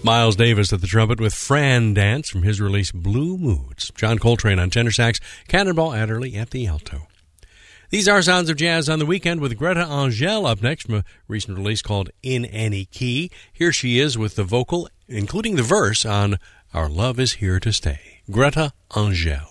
Miles Davis at the trumpet with Fran Dance from his release Blue Moods. John Coltrane on tenor sax, Cannonball Adderley at the alto. These are Sounds of Jazz on the Weekend with Greta Angel up next from a recent release called In Any Key. Here she is with the vocal, including the verse on Our Love Is Here to Stay. Greta Angel.